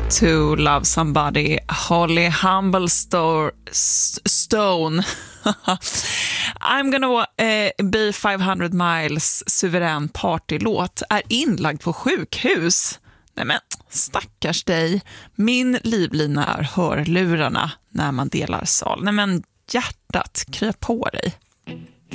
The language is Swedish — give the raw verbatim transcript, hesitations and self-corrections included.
To Love Somebody, Holly Humblestone. Stone. I'm gonna uh, be five hundred miles suverän partylåt är inlagd på sjukhus. Nej men, stackars dig. Min livlina är hörlurarna när man delar sal. Nej men, hjärtat, kryp på dig.